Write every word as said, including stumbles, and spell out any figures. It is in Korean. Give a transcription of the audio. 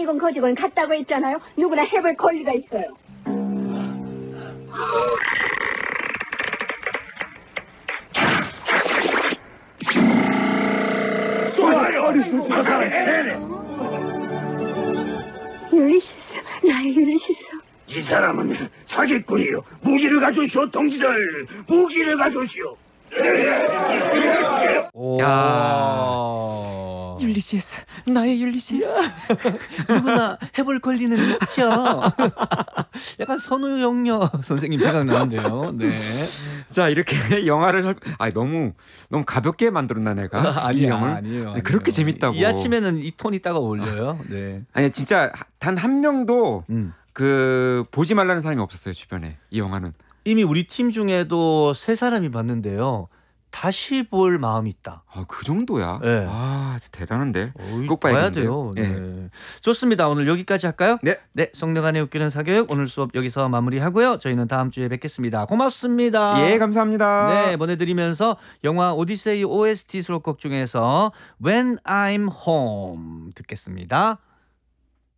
아니건 거지건 같다고 했잖아요. 누구나 해볼 권리가 있어요. 율리시스, 나의 율리시스. 이 사람은 사기꾼이요. 무기를 가져오시오, 동지들. 무기를 가져오시오. 오. 야. 율리시스, 나의 율리시스. 누구나 해볼 권리는 있죠. 약간 선우영녀 선생님 생각나는데요. 네. 자, 이렇게 영화를 설- 아 너무 너무 가볍게 만들었나 내가 이 아니야, 형을. 아니에요. 아니, 그렇게 아니에요. 재밌다고. 이 아침에는 이 톤이 따가 어울려요. 네. 아니 진짜 단 한 명도 음. 그 보지 말라는 사람이 없었어요 주변에 이 영화는. 이미 우리 팀 중에도 세 사람이 봤는데요. 다시 볼 마음이 있다. 아, 그 정도야. 네. 아, 대단한데. 어이, 꼭 봐야 봐야겠는데요. 돼요. 네. 좋습니다. 오늘 여기까지 할까요? 네. 네, 성대간의 웃기는 사교육 오늘 수업 여기서 마무리하고요. 저희는 다음 주에 뵙겠습니다. 고맙습니다. 예, 감사합니다. 네, 보내드리면서 영화 오디세이 오에스티 수록곡 중에서 When I'm Home 듣겠습니다.